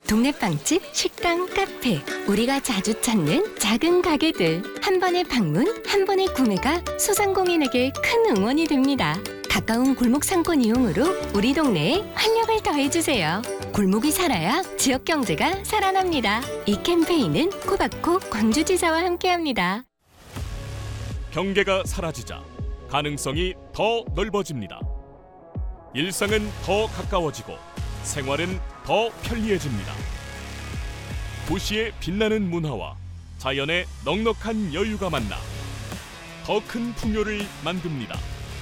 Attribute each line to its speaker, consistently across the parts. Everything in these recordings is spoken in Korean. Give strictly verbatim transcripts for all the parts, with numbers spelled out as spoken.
Speaker 1: 동네 빵집, 식당, 카페, 우리가 자주 찾는 작은 가게들. 한 번의 방문, 한 번의 구매가 소상공인에게 큰 응원이 됩니다. 가까운 골목 상권 이용으로 우리 동네에 활력을 더해주세요. 골목이 살아야 지역 경제가 살아납니다. 이 캠페인은 코바코 광주지사와 함께합니다.
Speaker 2: 경계가 사라지자 가능성이 더 넓어집니다. 일상은 더 가까워지고 생활은 더 편리해집니다. 도시의 빛나는 문화와 자연의 넉넉한 여유가 만나 더 큰 풍요를 만듭니다.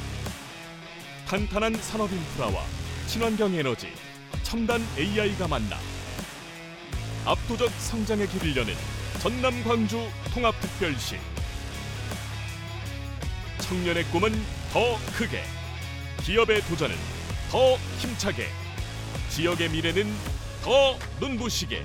Speaker 2: 탄탄한 산업 인프라와 친환경 에너지, 첨단 에이아이가 만나 압도적 성장의 길을 여는 전남 광주 통합특별시. 청년의 꿈은 더 크게, 기업의 도전은 더 힘차게, 지역의 미래는 더 눈부시게.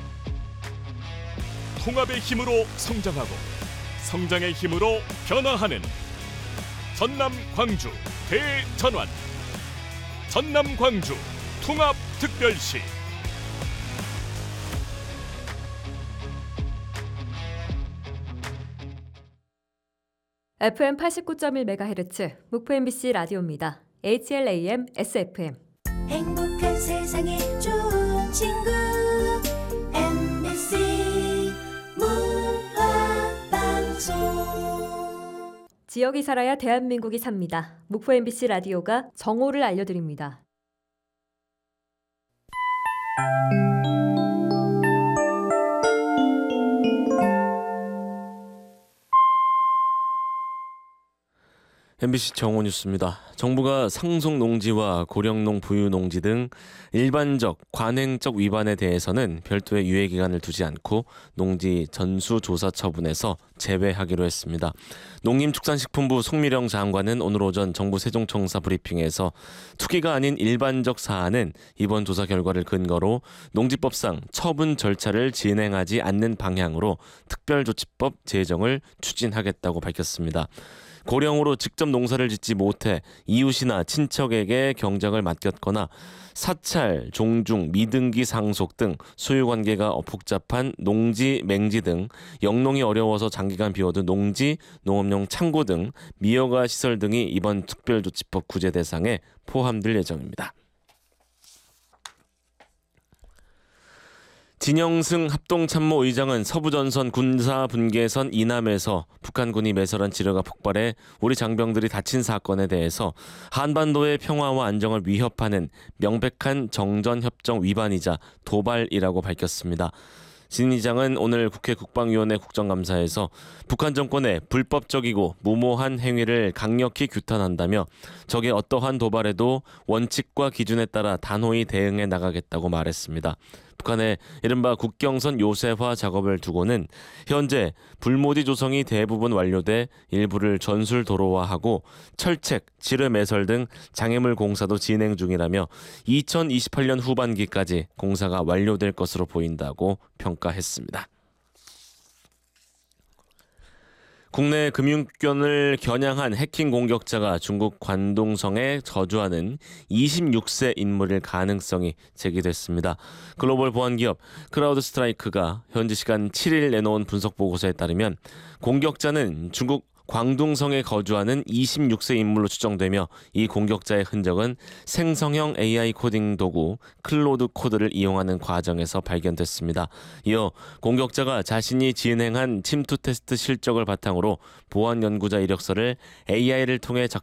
Speaker 2: 통합의 힘으로 성장하고 성장의 힘으로 변화하는 전남 광주 대전환. 전남 광주 통합특별시.
Speaker 3: 에프엠 팔십구 점 일 메가헤르츠 목포 엠비씨 라디오입니다. 에이치엘에이엠 에스에프엠.
Speaker 4: 행복한 세상에 좋은 친구 엠비씨 문화방송.
Speaker 3: 지역이 살아야 대한민국이 삽니다. 목포 엠비씨 라디오가 정오를 알려드립니다.
Speaker 5: 엠비씨 정오 뉴스입니다. 정부가 상속농지와 고령농 부유농지 등 일반적, 관행적 위반에 대해서는 별도의 유예기간을 두지 않고 농지 전수조사 처분에서 제외하기로 했습니다. 농림축산식품부 송미령 장관은 오늘 오전 정부 세종청사 브리핑에서 투기가 아닌 일반적 사안은 이번 조사 결과를 근거로 농지법상 처분 절차를 진행하지 않는 방향으로 특별조치법 제정을 추진하겠다고 밝혔습니다. 고령으로 직접 농사를 짓지 못해 이웃이나 친척에게 경작을 맡겼거나 사찰, 종중, 미등기 상속 등 소유관계가 복잡한 농지, 맹지 등 영농이 어려워서 장기간 비워둔 농지, 농업용 창고 등 미허가 시설 등이 이번 특별조치법 구제 대상에 포함될 예정입니다. 진영승 합동참모 의장은 서부전선 군사분계선 이남에서 북한군이 매설한 지뢰가 폭발해 우리 장병들이 다친 사건에 대해서 한반도의 평화와 안정을 위협하는 명백한 정전협정 위반이자 도발이라고 밝혔습니다. 진 의장은 오늘 국회 국방위원회 국정감사에서 북한 정권의 불법적이고 무모한 행위를 강력히 규탄한다며 적의 어떠한 도발에도 원칙과 기준에 따라 단호히 대응해 나가겠다고 말했습니다. 북한의 이른바 국경선 요새화 작업을 두고는 현재 불모지 조성이 대부분 완료돼 일부를 전술 도로화하고 철책, 지뢰 매설 등 장애물 공사도 진행 중이라며 이천이십팔 년 후반기까지 공사가 완료될 것으로 보인다고 평가했습니다. 국내 금융권을 겨냥한 해킹 공격자가 중국 관동성에 저주하는 이십육 세 인물일 가능성이 제기됐습니다. 글로벌 보안기업 크라우드 스트라이크가 현지 시간 칠 일 내놓은 분석 보고서에 따르면 공격자는 중국 광둥성에 거주하는 이십육 세 인물로 추정되며 이 공격자의 흔적은 생성형 에이아이 코딩 도구 클로드 코드를 이용하는 과정에서 발견됐습니다. 이어 공격자가 자신이 진행한 침투 테스트 실적을 바탕으로 보안 연구자 이력서를 에이아이를 통해 작